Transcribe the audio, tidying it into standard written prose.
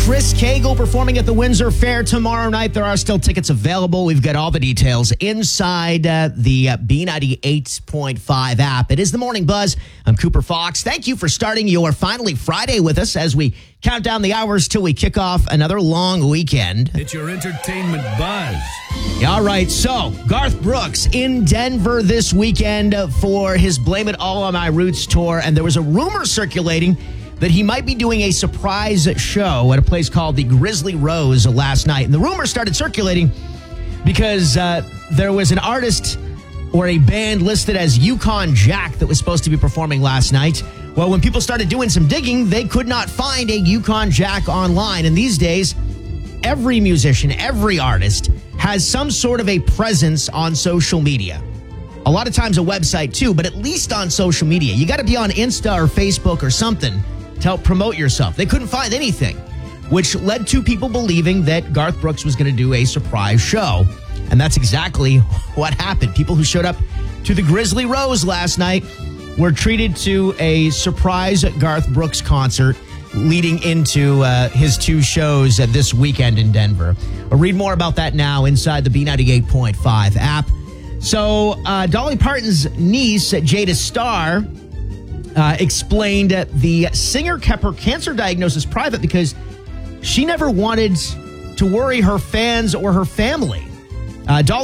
Chris Cagle performing at the Windsor Fair tomorrow night. There are still tickets available. We've got all the details inside the B98.5 app. It is the Morning Buzz. I'm Cooper Fox. Thank you for starting your Finally Friday with us as we count down the hours till we kick off another long weekend. It's your entertainment buzz. All right, so Garth Brooks in Denver this weekend for his Blame It All on My Roots tour, and there was a rumor circulating that he might be doing a surprise show at a place called the Grizzly Rose last night. And the rumor started circulating because there was an artist or a band listed as Yukon Jack that was supposed to be performing last night. Well, when people started doing some digging, they could not find a Yukon Jack online. And these days, every musician, every artist has some sort of a presence on social media. A lot of times a website too, but at least on social media. You got to be on Insta or Facebook or something to help promote yourself. They couldn't find anything, which led to people believing that Garth Brooks was going to do a surprise show. And that's exactly what happened. People who showed up to the Grizzly Rose last night were treated to a surprise Garth Brooks concert leading into his two shows this weekend in Denver. I'll read more about that now inside the B98.5 app. So Dolly Parton's niece, Jada Starr, explained the singer kept her cancer diagnosis private because she never wanted to worry her fans or her family. Dolly